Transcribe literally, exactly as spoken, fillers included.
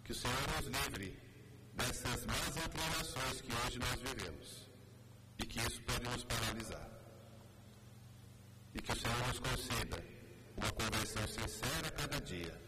Que o Senhor nos livre dessas más inclinações que hoje nós vivemos e que isso pode nos paralisar. E que o Senhor nos conceda uma conversão sincera a cada dia,